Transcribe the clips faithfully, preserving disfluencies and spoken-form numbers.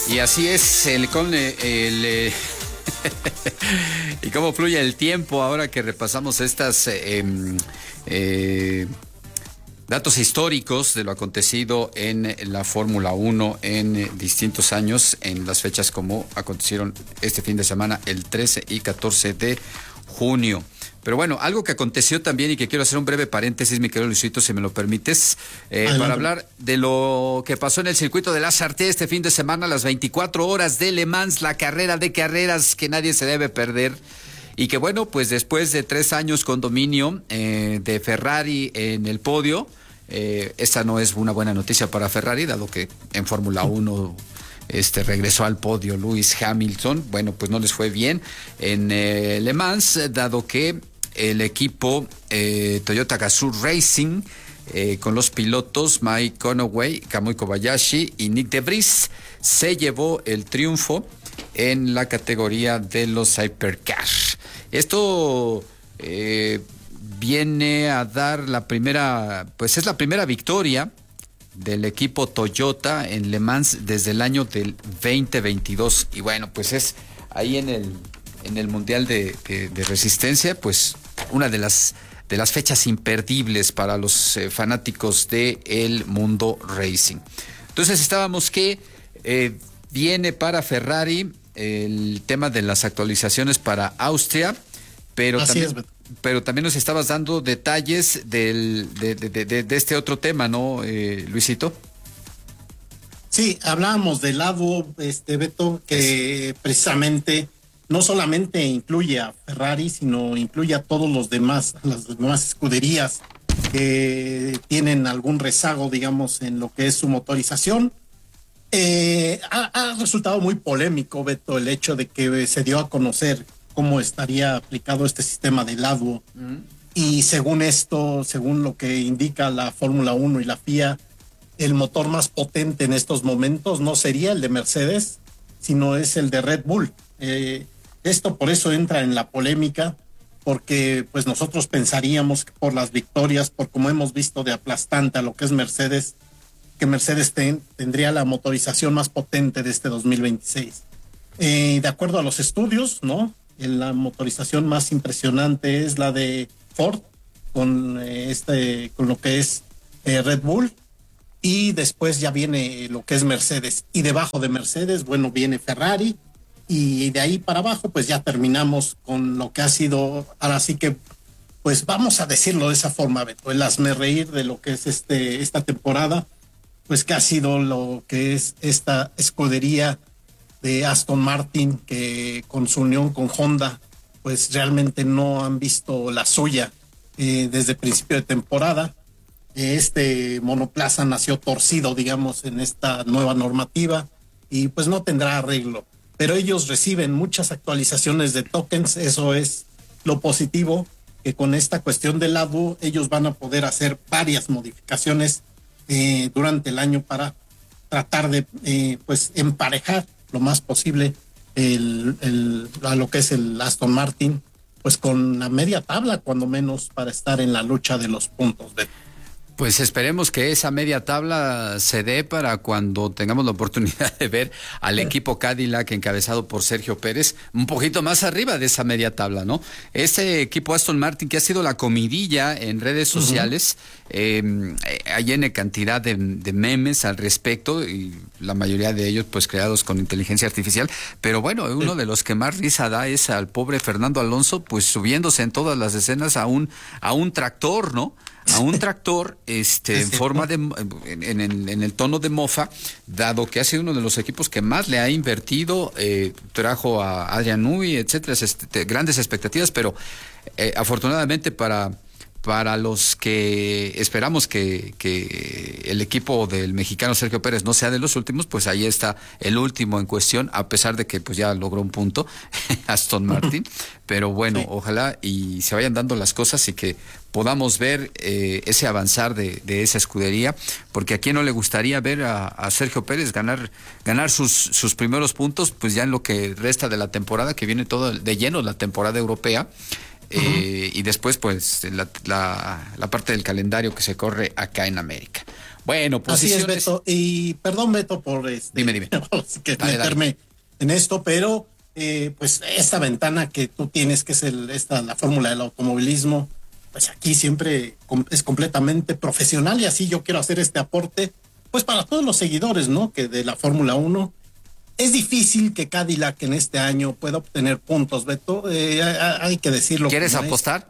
Y así es, el con el, el y cómo fluye el tiempo ahora que repasamos estas eh, eh, datos históricos de lo acontecido en la Fórmula uno en distintos años, en las fechas como acontecieron este fin de semana, el trece y catorce de junio. Pero bueno, algo que aconteció también y que quiero hacer un breve paréntesis, mi querido Luisito, si me lo permites, eh, para hablar de lo que pasó en el circuito de Las Artes este fin de semana, las veinticuatro horas de Le Mans, la carrera de carreras que nadie se debe perder. Y que bueno, pues después de tres años con dominio eh, de Ferrari en el podio, eh, esta no es una buena noticia para Ferrari, dado que en Fórmula uno... Este regresó al podio Lewis Hamilton. Bueno, pues no les fue bien en eh, Le Mans, dado que el equipo eh, Toyota Gazoo Racing, eh, con los pilotos Mike Conaway, Kamui Kobayashi y Nick de Vries, se llevó el triunfo en la categoría de los Hypercar. Esto eh, viene a dar la primera, pues es la primera victoria del equipo Toyota en Le Mans desde el año del veinte veintidós. Y bueno, pues es ahí en el en el Mundial de, de, de Resistencia, pues una de las de las fechas imperdibles para los eh, fanáticos de el mundo racing. Entonces estábamos que eh, viene para Ferrari el tema de las actualizaciones para Austria, pero Así también... es, Pero también nos estabas dando detalles del, de, de, de, de este otro tema, ¿no, eh, Luisito? Sí, hablábamos del lado, este, Beto, que precisamente no solamente incluye a Ferrari, sino incluye a todos los demás, las demás escuderías que tienen algún rezago, digamos, en lo que es su motorización. Eh, ha, ha resultado muy polémico, Beto, el hecho de que se dio a conocer cómo estaría aplicado este sistema de Laduo. Mm. Y según esto, según lo que indica la Fórmula uno y la F I A, el motor más potente en estos momentos no sería el de Mercedes, sino es el de Red Bull. Eh, esto por eso entra en la polémica, porque pues nosotros pensaríamos que por las victorias, por como hemos visto de aplastante a lo que es Mercedes, que Mercedes ten, tendría la motorización más potente de este dos mil veintiséis. Eh, de acuerdo a los estudios, ¿no? La motorización más impresionante es la de Ford con eh, este con lo que es eh, Red Bull, y después ya viene lo que es Mercedes, y debajo de Mercedes, bueno, viene Ferrari, y de ahí para abajo pues ya terminamos con lo que ha sido, ahora sí que pues vamos a decirlo de esa forma, Beto, el hazmerreír de lo que es este esta temporada, pues que ha sido lo que es esta escudería de Aston Martin, que con su unión con Honda pues realmente no han visto la suya eh, desde el principio de temporada. Este monoplaza nació torcido, digamos, en esta nueva normativa, y pues no tendrá arreglo, pero ellos reciben muchas actualizaciones de tokens. Eso es lo positivo, que con esta cuestión del Laduo ellos van a poder hacer varias modificaciones eh, durante el año para tratar de eh, pues emparejar lo más posible el, el, a lo que es el Aston Martin, pues con la media tabla, cuando menos, para estar en la lucha de los puntos. De... Pues esperemos que esa media tabla se dé para cuando tengamos la oportunidad de ver al equipo Cadillac encabezado por Sergio Pérez un poquito más arriba de esa media tabla, ¿no? Este equipo Aston Martin, que ha sido la comidilla en redes sociales, uh-huh. eh, hay N cantidad de, de memes al respecto, y la mayoría de ellos pues creados con inteligencia artificial, pero bueno, uno de los que más risa da es al pobre Fernando Alonso, pues subiéndose en todas las escenas a un, a un tractor, ¿no? a un tractor este en forma de en, en, en el tono de mofa, dado que ha sido uno de los equipos que más le ha invertido, eh, trajo a Adrian Newey, etcétera, este, grandes expectativas, pero eh, afortunadamente para para los que esperamos que, que el equipo del mexicano Sergio Pérez no sea de los últimos, pues ahí está el último en cuestión, a pesar de que pues ya logró un punto Aston Martin, pero bueno, sí. Ojalá y se vayan dando las cosas y que podamos ver eh, ese avanzar de, de esa escudería, porque a quién no le gustaría ver a, a Sergio Pérez ganar ganar sus, sus primeros puntos, pues ya en lo que resta de la temporada, que viene todo de lleno la temporada europea. Eh, uh-huh. Y después pues la, la, la parte del calendario que se corre acá en América. Bueno, posiciones. posiciones. Así es, Beto. Y perdón, Beto, por este, dime, dime. que Dale, meterme dale. en esto, pero eh, pues esta ventana que tú tienes, que es el, esta, la fórmula del automovilismo, pues aquí siempre es completamente profesional y así yo quiero hacer este aporte, pues para todos los seguidores, ¿no? Que de la Fórmula uno. Es difícil que Cadillac en este año pueda obtener puntos, Beto. Eh, hay que decirlo. ¿Quieres apostar?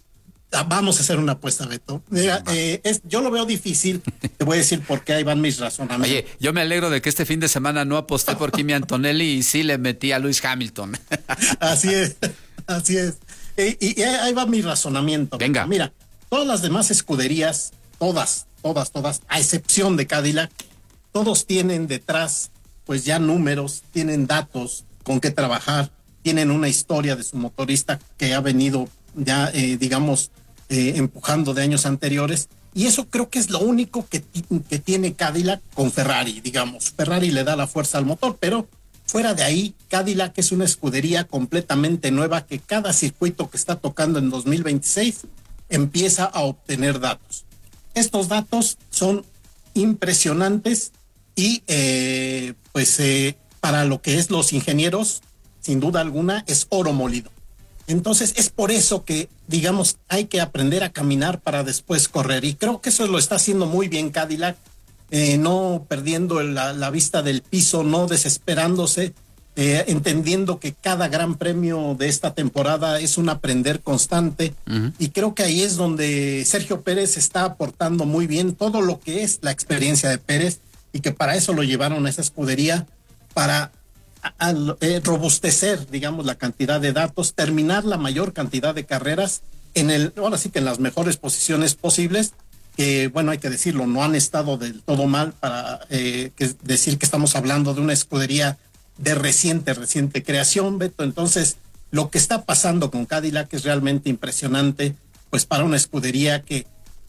Es. Vamos a hacer una apuesta, Beto. Mira, eh, es, yo lo veo difícil. Te voy a decir por qué ahí van mis razonamientos. Oye, yo me alegro de que este fin de semana no aposté por Kimi Antonelli y sí le metí a Lewis Hamilton. Así es, así es. Y, y ahí va mi razonamiento. Venga. Beto. Mira, todas las demás escuderías, todas, todas, todas, a excepción de Cadillac, todos tienen detrás pues ya números, tienen datos con qué trabajar, tienen una historia de su motorista que ha venido ya, eh, digamos, eh, empujando de años anteriores, y eso creo que es lo único que, que tiene Cadillac con Ferrari, digamos. Ferrari le da la fuerza al motor, pero fuera de ahí, Cadillac es una escudería completamente nueva que cada circuito que está tocando en dos mil veintiséis empieza a obtener datos. Estos datos son impresionantes. Y eh, pues eh, para lo que es los ingenieros, sin duda alguna, es oro molido. Entonces es por eso que, digamos, hay que aprender a caminar para después correr. Y creo que eso lo está haciendo muy bien Cadillac, eh, no perdiendo la, la vista del piso, no desesperándose, eh, entendiendo que cada gran premio de esta temporada es un aprender constante. Uh-huh. Y creo que ahí es donde Sergio Pérez está aportando muy bien todo lo que es la experiencia de Pérez, y que para eso lo llevaron a esa escudería, para a, a, eh, robustecer, digamos, la cantidad de datos, terminar la mayor cantidad de carreras en el, ahora sí que en las mejores posiciones posibles, que bueno, hay que decirlo, no han estado del todo mal para eh, que decir que estamos hablando de una escudería de reciente, reciente creación, Beto. Entonces, lo que está pasando con Cadillac es realmente impresionante, pues para una escudería que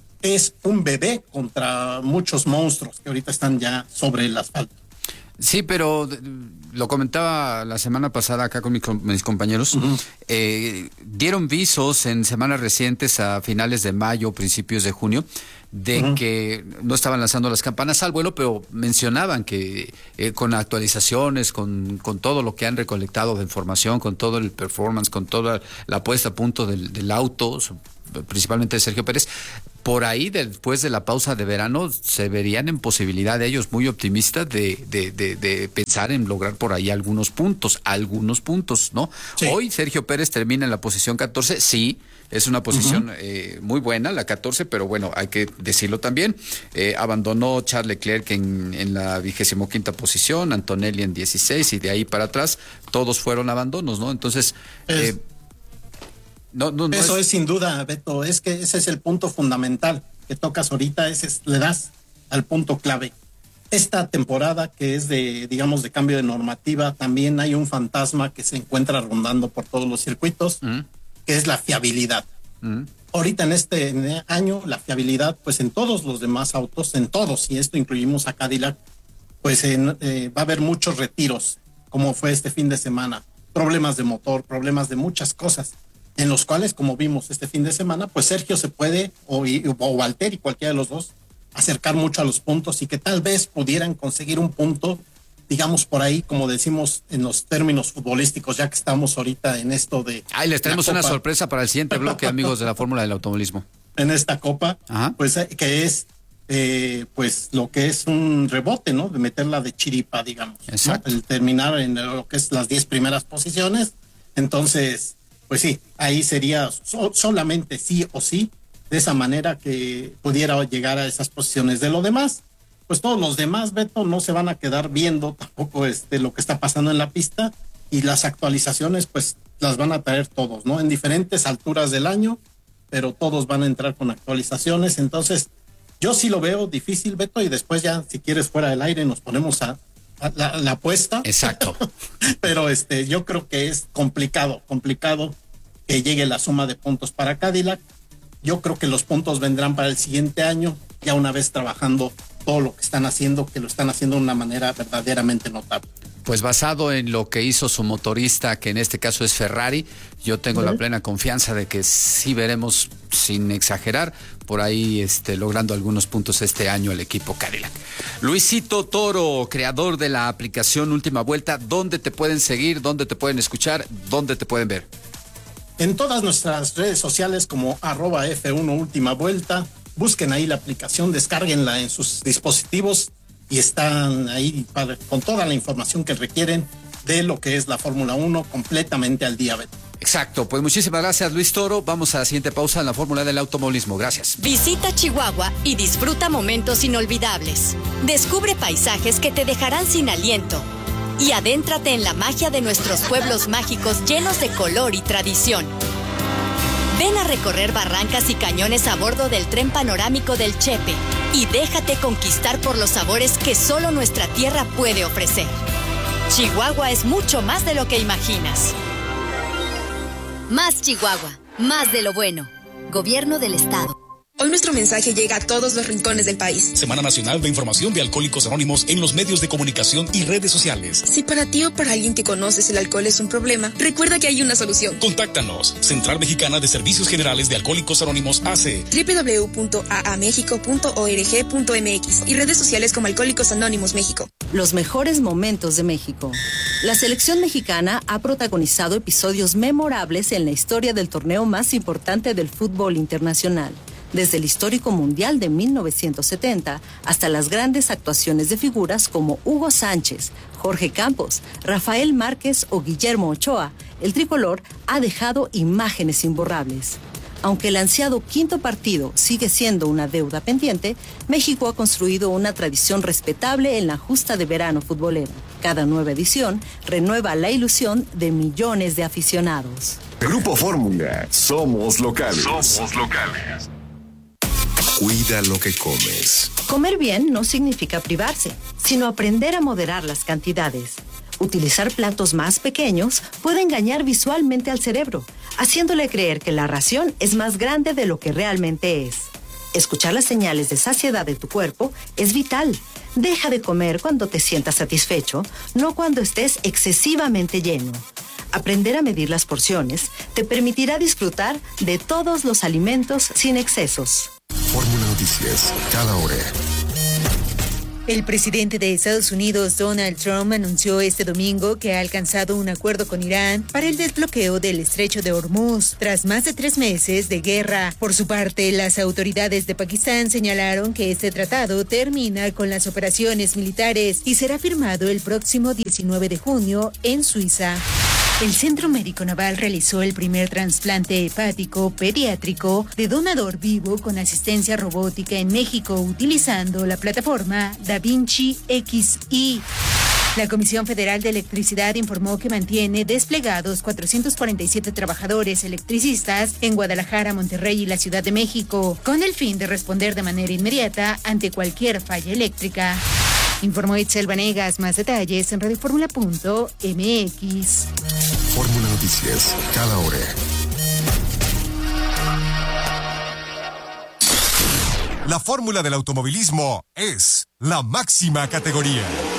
es un bebé contra muchos monstruos que ahorita están ya sobre el asfalto. Sí, pero lo comentaba la semana pasada acá con mi, mis compañeros. Uh-huh. Eh, dieron visos en semanas recientes, a finales de mayo, principios de junio, de uh-huh. que no estaban lanzando las campanas al vuelo, pero mencionaban que eh, con actualizaciones, con, con todo lo que han recolectado de información, con todo el performance, con toda la puesta a punto del, del auto, principalmente de Sergio Pérez, por ahí después de la pausa de verano se verían en posibilidad de ellos muy optimistas de, de, de, de pensar en lograr por ahí algunos puntos, algunos puntos, ¿no? Sí. Hoy Sergio Pérez termina en la posición catorce, sí, es una posición uh-huh. eh, muy buena, la catorce, pero bueno, hay que decirlo también, eh, abandonó Charles Leclerc en, en la vigésimo quinta posición, Antonelli en dieciséis, y de ahí para atrás todos fueron abandonos, ¿no? Entonces... Es... Eh, No, no, no Eso es... es sin duda, Beto, es que ese es el punto fundamental que tocas ahorita, ese es, le das al punto clave. Esta temporada que es de, digamos, de cambio de normativa, también hay un fantasma que se encuentra rondando por todos los circuitos, uh-huh. que es la fiabilidad. Uh-huh. Ahorita en este, en este año, la fiabilidad, pues en todos los demás autos, en todos, y esto incluimos a Cadillac, pues en, eh, va a haber muchos retiros, como fue este fin de semana, problemas de motor, problemas de muchas cosas, en los cuales, como vimos este fin de semana, pues Sergio se puede, o, o Valtteri, cualquiera de los dos, acercar mucho a los puntos y que tal vez pudieran conseguir un punto, digamos por ahí, como decimos en los términos futbolísticos, ya que estamos ahorita en esto de... Ay, les tenemos una sorpresa para el siguiente bloque, amigos de la Fórmula del Automovilismo. En esta copa, Ajá. pues que es, eh, pues lo que es un rebote, ¿no? De meterla de chiripa, digamos. Exacto. ¿no? El terminar en lo que es las diez primeras posiciones, entonces... Pues sí, ahí sería so, solamente sí o sí, de esa manera que pudiera llegar a esas posiciones. De lo demás, pues todos los demás, Beto, no se van a quedar viendo tampoco este, lo que está pasando en la pista, y las actualizaciones pues las van a traer todos, ¿no? En diferentes alturas del año, pero todos van a entrar con actualizaciones. Entonces, yo sí lo veo difícil, Beto, y después ya, si quieres, fuera del aire nos ponemos a... La, la apuesta. Exacto. Pero este, yo creo que es complicado, complicado que llegue la suma de puntos para Cadillac. Yo creo que los puntos vendrán para el siguiente año, ya una vez trabajando todo lo que están haciendo, que lo están haciendo de una manera verdaderamente notable. Pues basado en lo que hizo su motorista, que en este caso es Ferrari, yo tengo la plena confianza de que sí veremos, sin exagerar, por ahí este, logrando algunos puntos este año el equipo Cadillac. Luisito Toro, creador de la aplicación Última Vuelta, ¿dónde te pueden seguir, dónde te pueden escuchar, dónde te pueden ver? En todas nuestras redes sociales como arroba F uno Última Vuelta, busquen ahí la aplicación, descárguenla en sus dispositivos y están ahí para, con toda la información que requieren de lo que es la Fórmula uno completamente al día, Beto. Exacto, pues muchísimas gracias, Luis Toro. Vamos a la siguiente pausa en la Fórmula del Automovilismo. Gracias. Visita Chihuahua y disfruta momentos inolvidables. Descubre paisajes que te dejarán sin aliento y adéntrate en la magia de nuestros pueblos mágicos llenos de color y tradición. Ven a recorrer barrancas y cañones a bordo del tren panorámico del Chepe y déjate conquistar por los sabores que solo nuestra tierra puede ofrecer. Chihuahua es mucho más de lo que imaginas. Más Chihuahua, más de lo bueno. Gobierno del Estado. Hoy nuestro mensaje llega a todos los rincones del país. Semana Nacional de Información de Alcohólicos Anónimos en los medios de comunicación y redes sociales. Si para ti o para alguien que conoces el alcohol es un problema, recuerda que hay una solución. Contáctanos. Central Mexicana de Servicios Generales de Alcohólicos Anónimos A C. doble u doble u doble u punto a a méxico punto org punto m x y redes sociales como Alcohólicos Anónimos México. Los mejores momentos de México. La selección mexicana ha protagonizado episodios memorables en la historia del torneo más importante del fútbol internacional. Desde el histórico Mundial de mil novecientos setenta hasta las grandes actuaciones de figuras como Hugo Sánchez, Jorge Campos, Rafael Márquez o Guillermo Ochoa, el tricolor ha dejado imágenes imborrables. Aunque el ansiado quinto partido sigue siendo una deuda pendiente, México ha construido una tradición respetable en la justa de verano futbolera. Cada nueva edición renueva la ilusión de millones de aficionados. Grupo Fórmula, somos locales. Somos locales. Cuida lo que comes. Comer bien no significa privarse, sino aprender a moderar las cantidades. Utilizar platos más pequeños puede engañar visualmente al cerebro, haciéndole creer que la ración es más grande de lo que realmente es. Escuchar las señales de saciedad de tu cuerpo es vital. Deja de comer cuando te sientas satisfecho, no cuando estés excesivamente lleno. Aprender a medir las porciones te permitirá disfrutar de todos los alimentos sin excesos. Fórmula Noticias, cada hora. El presidente de Estados Unidos, Donald Trump, anunció este domingo que ha alcanzado un acuerdo con Irán para el desbloqueo del estrecho de Hormuz, tras más de tres meses de guerra. Por su parte, las autoridades de Pakistán señalaron que este tratado termina con las operaciones militares y será firmado el próximo diecinueve de junio en Suiza. El Centro Médico Naval realizó el primer trasplante hepático pediátrico de donador vivo con asistencia robótica en México, utilizando la plataforma DaVinci X I. La Comisión Federal de Electricidad informó que mantiene desplegados cuatrocientos cuarenta y siete trabajadores electricistas en Guadalajara, Monterrey y la Ciudad de México, con el fin de responder de manera inmediata ante cualquier falla eléctrica. Informó Itzel Vanegas. Más detalles en radioformula punto m x. Fórmula Noticias, cada hora. La fórmula del automovilismo es la máxima categoría.